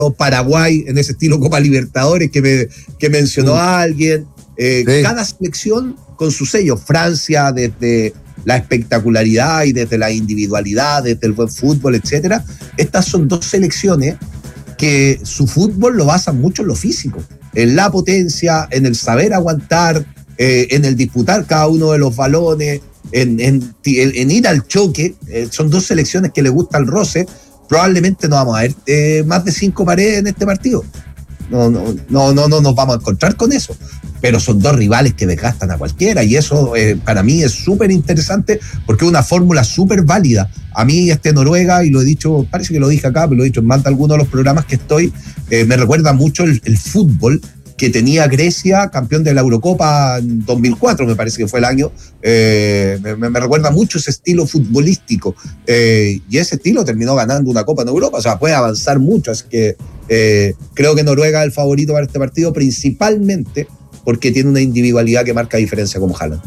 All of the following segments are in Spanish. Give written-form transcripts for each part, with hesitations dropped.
Paraguay en ese estilo Copa Libertadores que mencionó alguien. Sí. Cada selección con su sello. Francia desde la espectacularidad y desde la individualidad, desde el buen fútbol, etcétera. Estas son dos selecciones que su fútbol lo basan mucho en lo físico, en la potencia, en el saber aguantar, en el disputar cada uno de los balones, en ir al choque. Son dos selecciones que les gusta el roce. Probablemente no vamos a ver más de 5 paredes en este partido. No nos vamos a encontrar con eso. Pero son dos rivales que desgastan a cualquiera, y eso para mí es súper interesante porque es una fórmula súper válida. A mí Noruega, y lo he dicho, parece que lo dije acá, pero lo he dicho en más de algunos de los programas que estoy, me recuerda mucho el fútbol que tenía Grecia, campeón de la Eurocopa en 2004, me parece que fue el año. Me recuerda mucho ese estilo futbolístico, y ese estilo terminó ganando una Copa en Europa, o sea, puede avanzar mucho. Así que creo que Noruega es el favorito para este partido, principalmente porque tiene una individualidad que marca diferencia como Haaland.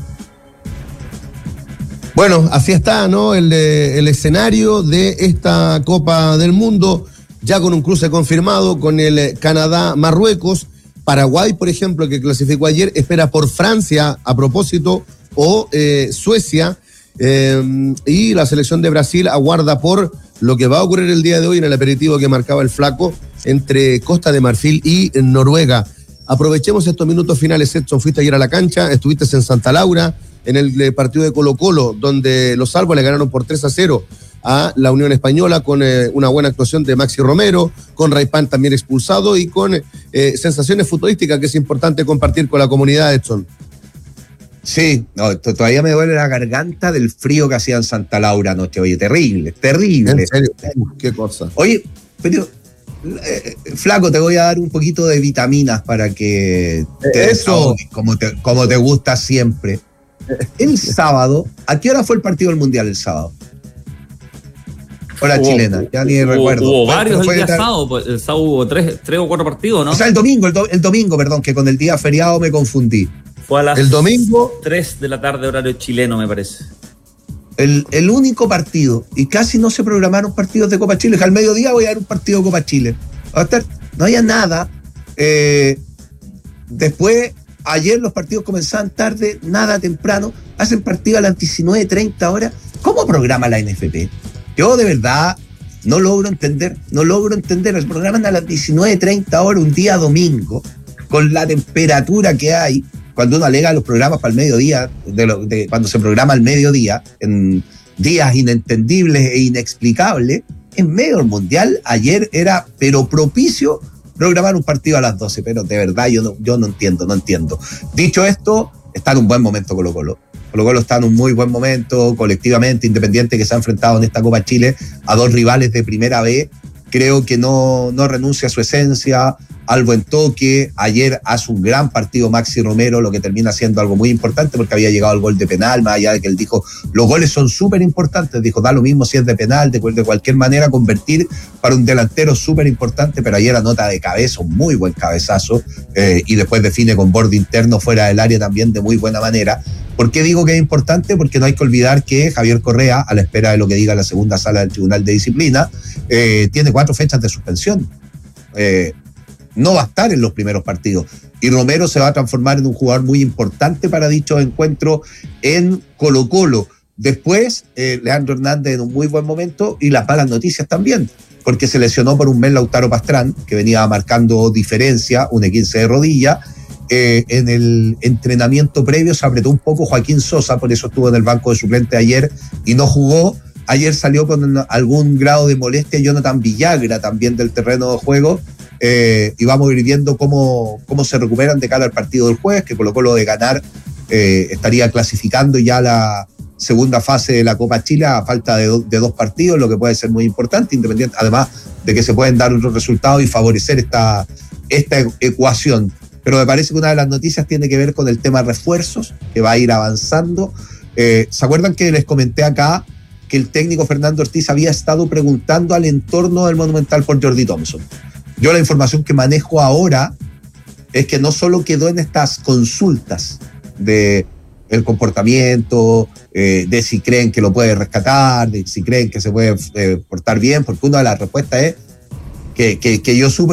Bueno, así está, ¿no? El escenario de esta Copa del Mundo, ya con un cruce confirmado con el Canadá-Marruecos. Paraguay, por ejemplo, que clasificó ayer, espera por Francia a propósito, o Suecia, y la selección de Brasil aguarda por lo que va a ocurrir el día de hoy en el aperitivo que marcaba el Flaco entre Costa de Marfil y Noruega. Aprovechemos estos minutos finales. Edson, fuiste ayer a la cancha, estuviste en Santa Laura, en el partido de Colo-Colo, donde los Albos le ganaron por 3-0 a la Unión Española, con una buena actuación de Maxi Romero, con Raipán también expulsado, y con sensaciones futbolísticas que es importante compartir con la comunidad, Edson. Sí, no, todavía me duele la garganta del frío que hacía en Santa Laura anoche. Oye, terrible. ¿En serio? Qué cosa. Oye, pero Flaco, te voy a dar un poquito de vitaminas para que te desahogues, como te gusta siempre. El sábado, ¿a qué hora fue el partido del Mundial el sábado? Hora chilena, ya ni recuerdo. Hubo varios el día sábado, pues, el sábado hubo tres o cuatro partidos, ¿no? O sea, el domingo, perdón, que con el día feriado me confundí. Fue a las el domingo 3 de la tarde, horario chileno, me parece. El único partido, y casi no se programaron partidos de Copa Chile, que al mediodía voy a dar un partido de Copa Chile. No había nada. Después, ayer los partidos comenzaban tarde, nada temprano, hacen partido a las 19:30 horas. ¿Cómo programa la NFP? Yo de verdad no logro entender. El programan a las 19:30 horas un día domingo, con la temperatura que hay. Cuando uno alega los programas para el mediodía, cuando se programa al mediodía, en días inentendibles e inexplicables, en medio del Mundial, ayer era, pero propicio, programar un partido a las 12, pero de verdad yo no entiendo. Dicho esto, está en un buen momento Colo-Colo. Colo-Colo está en un muy buen momento, colectivamente, Independiente, que se ha enfrentado en esta Copa Chile a dos rivales de primera B. Creo que no renuncia a su esencia, al buen toque. Ayer hace un gran partido Maxi Romero, lo que termina siendo algo muy importante porque había llegado el gol de penal, más allá de que él dijo, los goles son súper importantes, dijo, da lo mismo si es de penal, de cualquier manera convertir para un delantero súper importante, pero ayer anota de cabeza, un muy buen cabezazo, y después define con borde interno fuera del área también de muy buena manera. ¿Por qué digo que es importante? Porque no hay que olvidar que Javier Correa, a la espera de lo que diga la segunda sala del Tribunal de Disciplina, tiene 4 fechas de suspensión. No va a estar en los primeros partidos. Y Romero se va a transformar en un jugador muy importante para dicho encuentro en Colo-Colo. Después, Leandro Hernández en un muy buen momento, y las malas noticias también, porque se lesionó por un mes Lautaro Pastrán, que venía marcando diferencia, un esguince de rodilla. En el entrenamiento previo se apretó un poco Joaquín Sosa, por eso estuvo en el banco de suplente ayer y no jugó. Ayer salió con algún grado de molestia Jonathan Villagra también del terreno de juego, y vamos a ir viendo cómo se recuperan de cara al partido del jueves, que Colo-Colo de ganar estaría clasificando ya la segunda fase de la Copa Chile a falta de 2 partidos, lo que puede ser muy importante, Independiente, además de que se pueden dar otros resultados y favorecer esta ecuación. Pero me parece que una de las noticias tiene que ver con el tema refuerzos, que va a ir avanzando. ¿Se acuerdan que les comenté acá que el técnico Fernando Ortiz había estado preguntando al entorno del Monumental por Jordi Thompson? Yo la información que manejo ahora es que no solo quedó en estas consultas de el comportamiento, de si creen que lo puede rescatar, de si creen que se puede portar bien, porque una de las respuestas es que yo supe